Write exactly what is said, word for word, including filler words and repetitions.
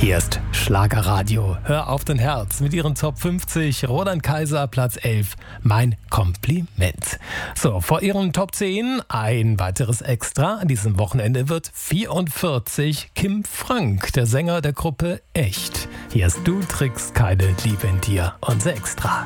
Hier ist Schlagerradio. Hör auf dein Herz mit ihren Top fünfzig. Roland Kaiser, Platz elf. Mein Kompliment. So, vor ihren Top zehn ein weiteres Extra. An diesem Wochenende wird vierundvierzig. Kim Frank, der Sänger der Gruppe Echt. Hier ist Du trägst keine Liebe in dir. Unser Extra.